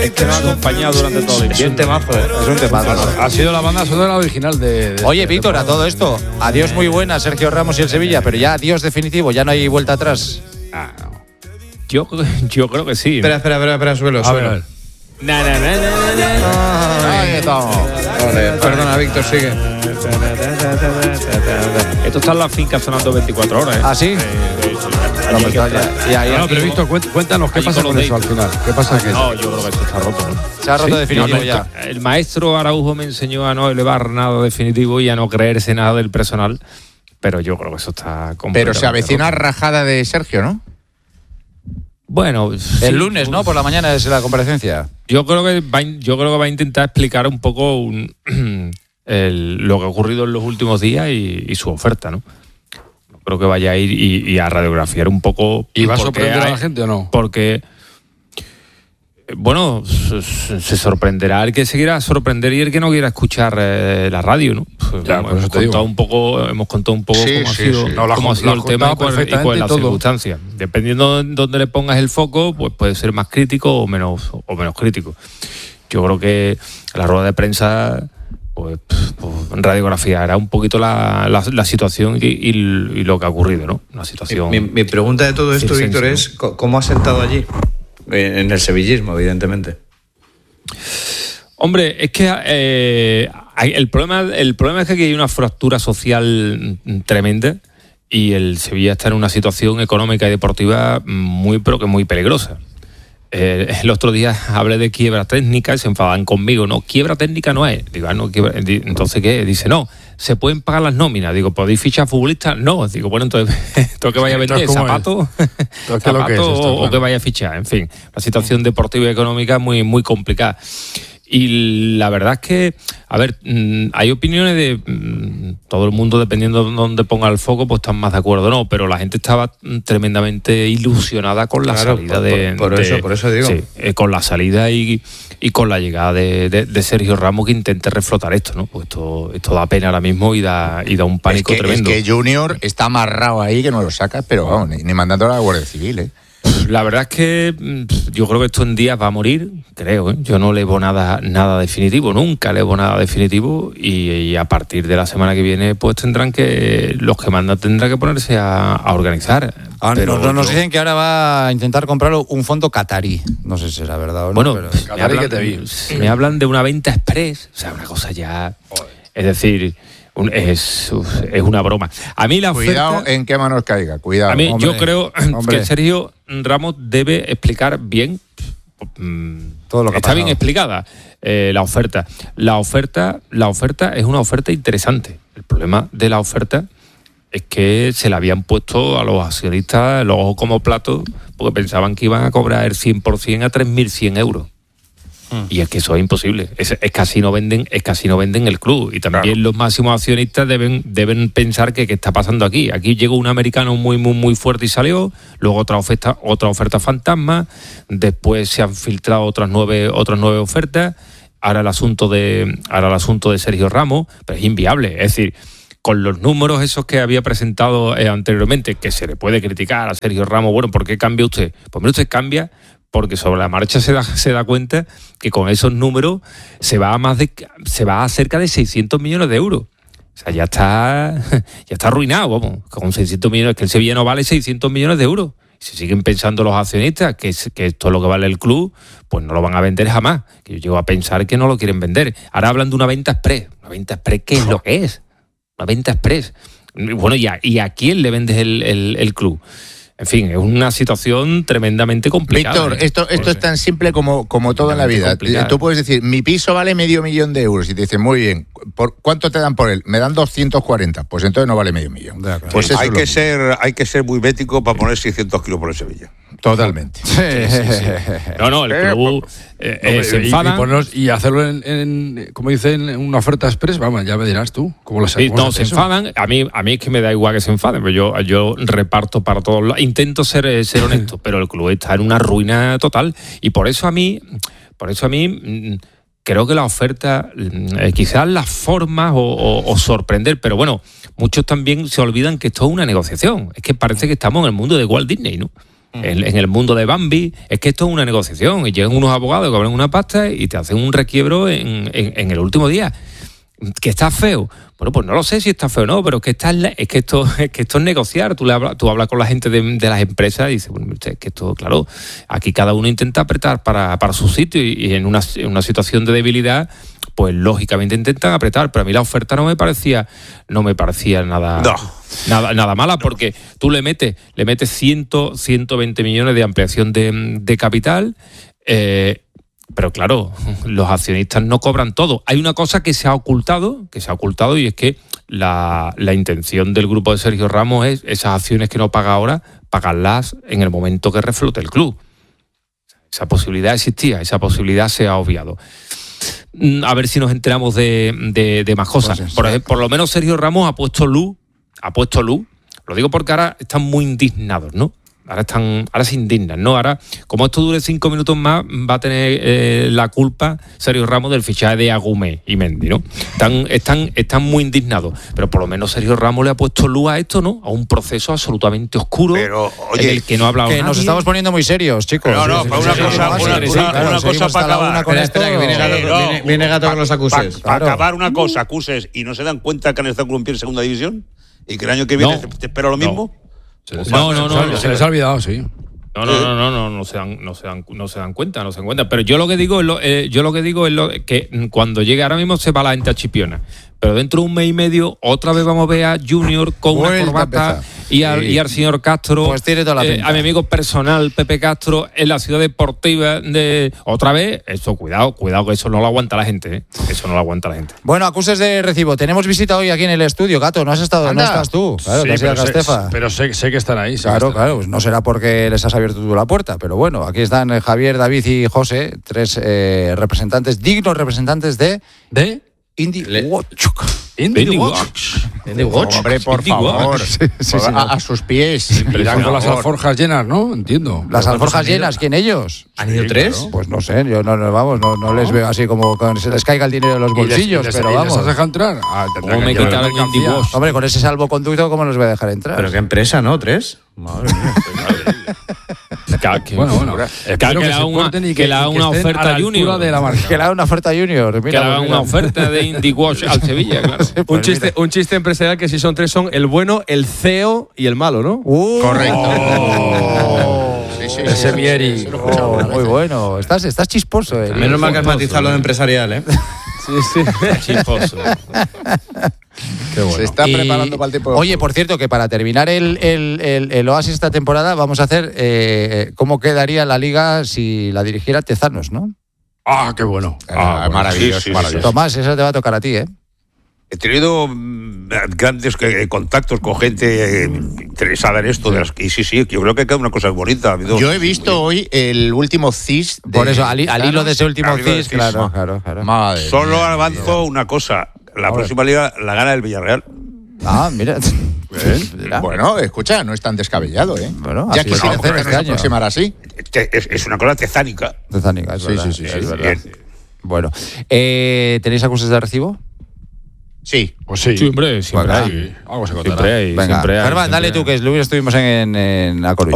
Este me ha acompañado durante todo el invierno. Es un temazo, es un temazo. Ha sido la banda sonora original de Oye, Víctor, a todo esto, adiós muy buena, Sergio Ramos y el Sevilla, pero ya adiós definitivo, ya no hay vuelta atrás. No. Yo creo que sí. Espera, suelo. A ver. Ahí estamos. Vale, perdona, Víctor, sigue. Esto está en la finca sonando 24 horas, ¿eh? ¿Ah, sí? No, pero Víctor, cuéntanos qué pasa con eso al final. ¿Qué pasa? No, yo creo que esto está roto, ¿no? Se ha roto definitivo No, ya. El maestro Araujo me enseñó a no elevar nada definitivo y a no creerse nada del personal, pero yo creo que eso está completamente Pero se avecina roto. rajada de Sergio, ¿no? Bueno, sí, El lunes, ¿no? Por la mañana es la comparecencia. Yo creo que va a intentar explicar un poco lo que ha ocurrido en los últimos días y su oferta, ¿no? Creo que vaya a ir y a radiografiar un poco. ¿Y va a sorprender a la gente o no? Porque, bueno, se sorprenderá el que se quiera sorprender y el que no quiera escuchar la radio, ¿no? Ya, hemos contado un poco Sí, cómo ha sí, sido, sí. No, cómo ha sido el tema y cuáles perfectamente las todo. circunstancias. Dependiendo de dónde le pongas el foco, pues puede ser más crítico o menos crítico. Yo creo que la rueda de prensa pues radiografiará un poquito la situación y lo que ha ocurrido, ¿no? Una situación. Mi pregunta de todo esto, circense, Víctor, ¿no? es ¿cómo has sentado allí? En el sevillismo, evidentemente. Hombre, es que el problema es que aquí hay una fractura social tremenda y el Sevilla está en una situación económica y deportiva pero que muy peligrosa. El otro día hablé de quiebra técnica y se enfadan conmigo. No, quiebra técnica no es. Digo, no, entonces, ¿qué? Dice, no, se pueden pagar las nóminas. Digo, ¿podéis fichar futbolistas? No. Digo, bueno, entonces, ¿esto que vaya a vender? ¿Zapatos? ¿O que vaya a fichar? En fin, la situación deportiva y económica muy, muy complicada. Y la verdad es que, a ver, hay opiniones de todo el mundo, dependiendo de dónde ponga el foco, pues están más de acuerdo o no, pero la gente estaba tremendamente ilusionada con la salida por eso digo. Sí, con la salida y con la llegada de Sergio Ramos, que intente reflotar esto, ¿no? Pues esto da pena ahora mismo y da un pánico tremendo. Es que Junior está amarrado ahí, que no lo saca, pero vamos, ni mandando a la Guardia Civil, ¿eh? La verdad es que yo creo que esto en días va a morir, creo, ¿eh? Yo no levo nada definitivo, nunca levo nada definitivo y a partir de la semana que viene pues los que mandan tendrán que ponerse a organizar. Pero nos dicen que ahora va a intentar comprarlo un fondo catarí. No sé si será verdad o no. Bueno, pero me hablan de una venta express, o sea, una cosa ya... Es decir... Es una broma. A mí la oferta, cuidado en qué manos caiga, cuidado. A mí hombre, yo creo que Sergio Ramos debe explicar bien todo lo que está bien explicada la oferta. La oferta es una oferta interesante. El problema de la oferta es que se la habían puesto a los accionistas los ojos como platos porque pensaban que iban a cobrar el 100% a 3.100 euros. Y es que eso es imposible. Es casi no venden el club. Y también los máximos accionistas deben pensar que qué está pasando aquí. Aquí llegó un americano muy, muy, muy fuerte y salió. Luego otra oferta fantasma. Después se han filtrado otras nueve ofertas. Ahora el asunto de Sergio Ramos, pero es inviable. Es decir, con los números esos que había presentado anteriormente, que se le puede criticar a Sergio Ramos, bueno, ¿por qué cambia usted? Pues mira, usted cambia porque sobre la marcha se da cuenta que con esos números se va a cerca de 600 millones de euros. O sea, ya está arruinado, vamos. Con 600 millones, que el Sevilla no vale 600 millones de euros. Si siguen pensando los accionistas que esto es lo que vale el club, pues no lo van a vender jamás. Que yo llego a pensar que no lo quieren vender. Ahora hablan de una venta express. ¿Una venta express qué es lo que es? Una venta express. Bueno, ¿y a quién le vendes el club? En fin, es una situación tremendamente complicada. Víctor, esto es tan simple como todo en la vida. Complicado. Tú puedes decir, mi piso vale $500,000 y te dicen, muy bien, ¿cuánto te dan por él? Me dan 240, pues entonces no vale $500,000. Pues hay que ser muy bético para poner 600 kilos por el Sevilla. Totalmente. Sí. No, el club se enfada. Y hacerlo como dicen, en una oferta express, vamos, ya me dirás tú. ¿Cómo lo sabes? No, se enfadan. A mí es que me da igual que se enfaden, pero yo reparto para todos lados. Intento ser honesto, pero el club está en una ruina total. Y por eso a mí creo que la oferta, quizás las formas o sorprender, pero bueno, muchos también se olvidan que esto es una negociación. Es que parece que estamos en el mundo de Walt Disney, ¿no? en el mundo de Bambi, es que esto es una negociación y llegan unos abogados que cobran una pasta y te hacen un requiebro en el último día. ¿Que está feo? Bueno, pues no lo sé si está feo o no, pero es que esto es negociar. Tú hablas con la gente de las empresas y dices, bueno, es que esto, claro, aquí cada uno intenta apretar para su sitio y en una situación de debilidad, pues lógicamente intentan apretar, pero a mí la oferta no me parecía nada mala, porque tú le metes 120 millones de ampliación de capital, pero claro, los accionistas no cobran todo. Hay una cosa que se ha ocultado y es que la intención del grupo de Sergio Ramos es esas acciones que no paga ahora, pagarlas en el momento que reflote el club. Esa posibilidad existía, esa posibilidad se ha obviado. A ver si nos enteramos de más cosas. Por lo menos Sergio Ramos ha puesto luz. Lo digo porque ahora están muy indignados, ¿no? Ahora se indignan, ¿no? Ahora, como esto dure 5 minutos más, va a tener la culpa Sergio Ramos del fichaje de Agumé y Mendy, ¿no? Están muy indignados. Pero por lo menos Sergio Ramos le ha puesto luz a esto, ¿no? A un proceso absolutamente oscuro. Pero, oye, en el que no ha hablado nadie. Nos estamos poniendo muy serios, chicos. No, para una cosa para acabar. Espera, que viene Gato con los acuses. Para acabar una cosa, acuses, y no se dan cuenta que han estado columpiando en segunda división y que el año que viene te espera lo mismo. Se les ha olvidado, sí. No se dan cuenta. Pero yo lo que digo es que cuando llegue, ahora mismo se va la gente a Chipiona, pero dentro de un mes y medio otra vez vamos a ver a Junior con una corbata y al señor Castro, pues tiene toda la pinta. a mi amigo personal Pepe Castro en la ciudad deportiva de otra vez. Eso, cuidado que eso no lo aguanta la gente, ¿eh? Eso no lo aguanta la gente. Bueno, acuses de recibo. Tenemos visita hoy aquí en el estudio, Gato. No estás tú. Claro, sí, te has ido a Castefa. Pero sé que están ahí. Claro, pues no será porque les has abierto tú la puerta, pero bueno, aquí están Javier, David y José, 3 dignos representantes de IndieWatch. IndieWatch. Hombre, por favor. Sí, a sus pies. Irán con las alforjas llenas, ¿no? Entiendo. ¿Las alforjas llenas? ¿Quién ellos? ¿Han ido 3? Claro. Pues no sé, yo no les veo así como que se les caiga el dinero de los bolsillos, pero vamos. ¿Les has dejado entrar? ¿Cómo me quitaron IndieWatch? Hombre, con ese salvoconducto, ¿cómo los voy a dejar entrar? Pero qué empresa, ¿no? 3. Madre mía. Bueno. Que le haga una oferta Junior. Que le haga una oferta Junior. Que le haga una oferta de IndieWatch al Sevilla, claro. Un chiste empresarial que si son 3 son el bueno, el CEO y el malo, ¿no? Correcto. Ese Mieri. Muy bueno. Estás chisposo. Menos mal que has matizado lo de empresarial, ¿eh? Sí. Chisposo. Qué bueno. Se está preparando para el tiempo. Oye, por cierto, que para terminar el Oasis esta temporada vamos a hacer cómo quedaría la liga si la dirigiera Tezanos, ¿no? Qué bueno. Maravilloso. Sí. Tomás, eso te va a tocar a ti, ¿eh? He tenido grandes contactos con gente interesada en esto. Y sí, yo creo que queda una cosa bonita. Yo he visto hoy el último CIS. Por eso, al hilo de ese último CIS, claro. Madre Solo mía, avanzo una cosa. La próxima liga la gana el Villarreal. Mira. Bueno, escucha, no es tan descabellado, ¿eh? Bueno, ya así que si se hace este año. aproximar así. Es una cosa tezánica. Tezánica, es verdad. Sí. Es verdad. Bueno, ¿tenéis acuses de recibo? Sí. Pues sí. Sí, hombre, siempre Bueno, hay. Algo se contará. Siempre hay. Venga, siempre hay, Germán, siempre dale hay. tú, que el lunes estuvimos en A Coruña.